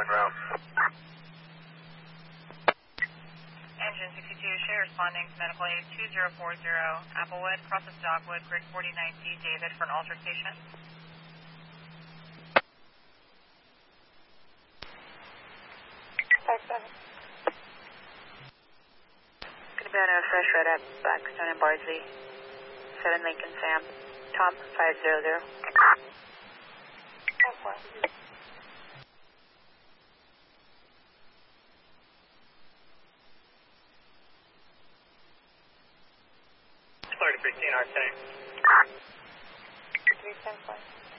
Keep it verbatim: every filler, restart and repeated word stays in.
en route. Engine sixty-two, Shay responding to medical aid two zero four zero, Applewood, crosses Dogwood, grid forty-nine C, David for an altercation. five seven. Going to be on a fresh red at Blackstone and Bardsley. seven Lincoln Sam. Tom, five zero zero. five four. thirty fifteen, Arcane. three ten four.